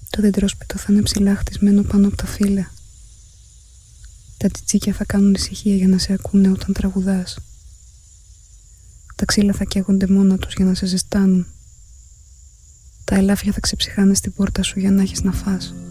Το δεντρόσπιτο θα είναι ψηλά χτισμένο πάνω από τα φύλλα. Τα τσιτσίκια θα κάνουν ησυχία για να σε ακούνε όταν τραγουδάς. Τα ξύλα θα καίγονται μόνα τους για να σε ζεστάνουν. Τα ελάφια θα ξεψυχάνε στην πόρτα σου για να έχεις να φας.